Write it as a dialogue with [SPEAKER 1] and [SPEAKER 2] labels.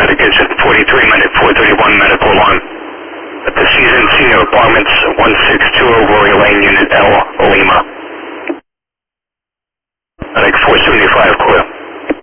[SPEAKER 1] Connecticut, 43 minute 431 medical alarm. At the Season C Apartments, 162 Aurora Lane, Unit L, Lima. Medic 475, clear.